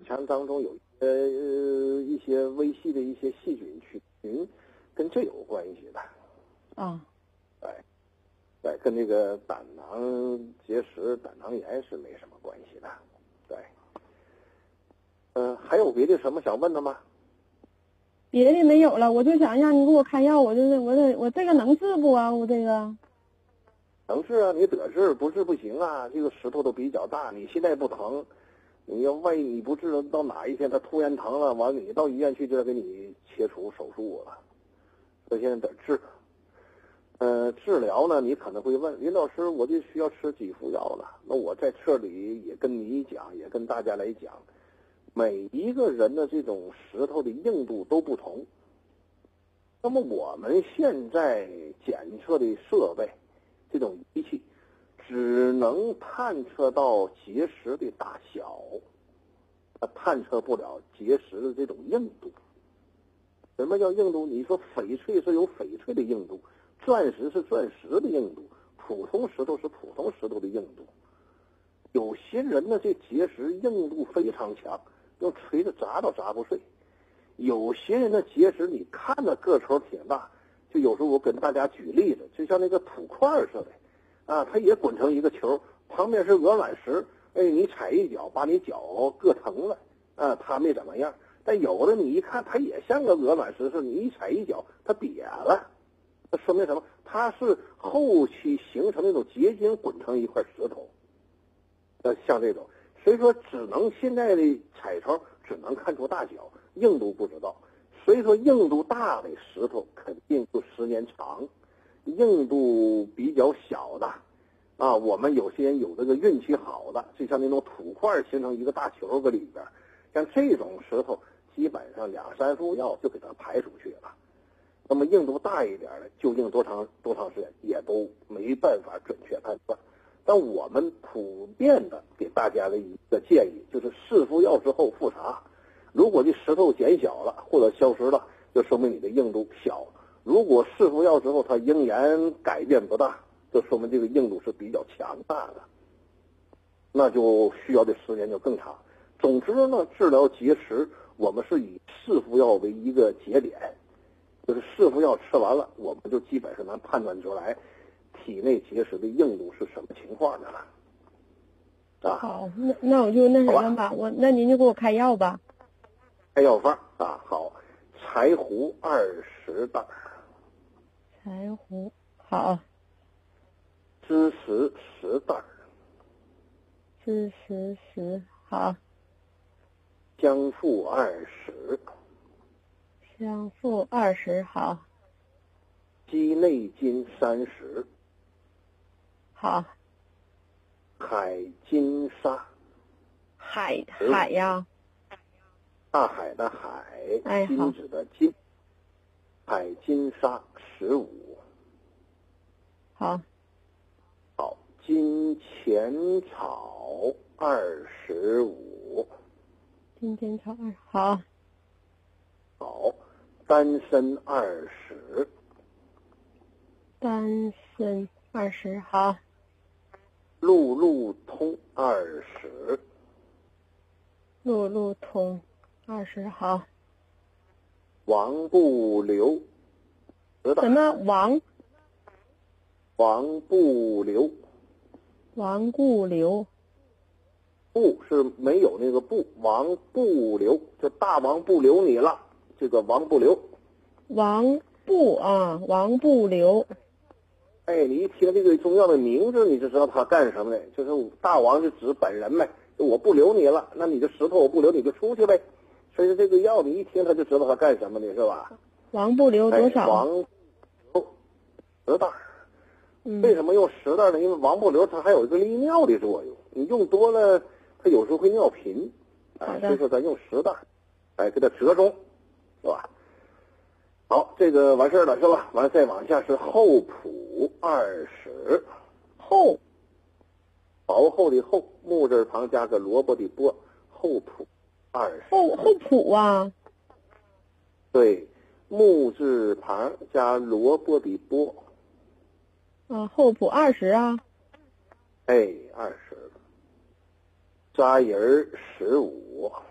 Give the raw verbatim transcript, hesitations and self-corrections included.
腔当中有呃一些微细的一些细菌群，跟这有关系的。 啊， 哎，对，跟这个胆囊结石、胆囊炎是没什么关系的。对，嗯、呃，还有别的什么想问的吗？ 别的没有了，我就想让你给我开药，我就是我这我这个能治不啊？我这个能治啊，你得治，不治不行啊。这个石头都比较大，你现在不疼，你要万一你不治，到哪一天它突然疼了，完了你到医院去就要给你切除手术了。所以现在得治。呃，治疗呢，你可能会问林老师，我就需要吃几副药了？那我在这里也跟你讲，也跟大家来讲，每一个人的这种石头的硬度都不同。那么我们现在检测的设备，这种仪器，只能探测到结石的大小，它探测不了结石的这种硬度。什么叫硬度？你说翡翠是有翡翠的硬度，钻石是钻石的硬度，普通石头是普通石头的硬度。有些人呢，这结石硬度非常强，用锤子砸都砸不碎。有些人的结石，你看着个头挺大，就有时候我跟大家举例子，就像那个土块似的，啊，它也滚成一个球，旁边是鹅卵石，哎，你踩一脚把你脚硌疼了，啊，它没怎么样。但有的你一看，它也像个鹅卵石似的，你一踩一脚，它瘪了，这说明什么？它是后期形成那种结晶滚成一块石头，呃，像这种，所以说只能现在的彩头只能看出大小，硬度不知道。所以说硬度大的石头肯定就时间长，硬度比较小的，啊，我们有些人有这个运气好的，就像那种土块形成一个大球搁里边，像这种石头，基本上两三副药就给它排出去了。那么硬度大一点的，究竟多长多长时间也都没办法准确判断。但我们普遍的给大家的一个建议就是试服药之后复查，如果这石头减小了或者消失了，就说明你的硬度小；如果试服药之后它仍然改变不大，就说明这个硬度是比较强大的，那就需要的时间就更长。总之呢，治疗结石我们是以试服药为一个节点，就是试服药吃完了，我们就基本上能判断出来体内结石的硬度是什么情况的了。啊， 好，那那我就那什么吧，我那您就给我开药吧。 开药方啊，好，柴胡二十袋， 柴胡好， 栀石十袋， 栀石十好， 香附二十， 香附二十好， 鸡内金三十， 好， 海金沙， 海海呀， 大海的海， 哎好金子的金，海金沙十五， 好， 好，金钱草二十五， 金钱草二好， 好，丹参二十， 丹参二十好， 路路通二十， 路路通二十好， 王不留，知道什么王王不留， 王固留不是没有那个不，王不留，就大王不留你了，这个王不留。 王不啊王不留哎，你一听这个中药的名字，你就知道他干什么的，就是大王就指本人呗，我不留你了，那你这石头我不留你就出去呗。所以说这个药你一听他就知道他干什么的，是吧？ 王不留多少？ 哎、王不十袋。 嗯， 为什么用十袋呢？因为王不留它还有一个利尿的作用，你用多了它有时候会尿频，哎，所以说咱用十袋，哎，给它折中，是吧？好，这个完事儿了是吧？完了再往下是厚朴二十， 厚薄厚的厚，木字旁加个萝卜的卜，厚朴二十。 厚厚朴啊， 对，木字旁加萝卜的卜， 啊厚朴二十啊， 哎，二十。扎仁儿十五，